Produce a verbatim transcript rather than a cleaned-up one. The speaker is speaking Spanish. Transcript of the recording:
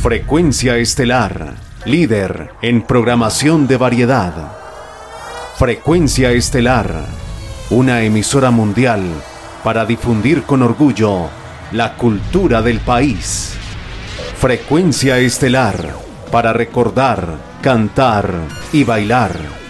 Frecuencia Estelar, líder en programación de variedad. Frecuencia Estelar, una emisora mundial para difundir con orgullo la cultura del país. Frecuencia Estelar, para recordar, cantar y bailar.